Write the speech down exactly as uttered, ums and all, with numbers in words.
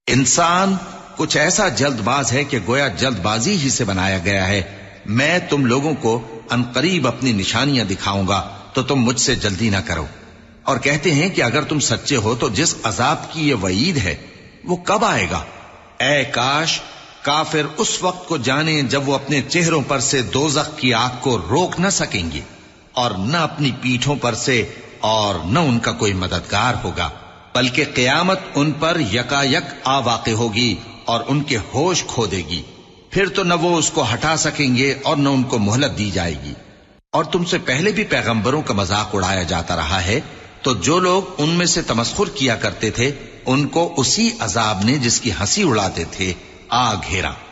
इंसान कुछ ऐसा जल्दबाज है कि गोया जल्दबाजी ही से बनाया गया है। मैं तुम लोगों को अनकरीब अपनी निशानियां दिखाऊंगा, तो तुम मुझसे जल्दी ना करो। और कहते हैं कि अगर तुम सच्चे हो तो जिस अजाब की ये वईद है वो कब आएगा? ऐ काश काफिर उस वक्त को जाने जब वो अपने चेहरों पर से दोजख की आग को रोक न सकेंगे और न अपनी पीठों पर से और न उनका कोई मददगार होगा, बल्कि क़यामत उन पर यकायक आ वाक़े होगी और उनके होश खो देगी। फिर तो न वो उसको हटा सकेंगे और न उनको मोहलत दी जाएगी। और तुमसे पहले भी पैगंबरों का मजाक उड़ाया जाता रहा है, तो जो लोग उनमें से तमस्खुर किया करते थे उनको उसी अजाब ने जिसकी हंसी उड़ाते थे आ घेरा।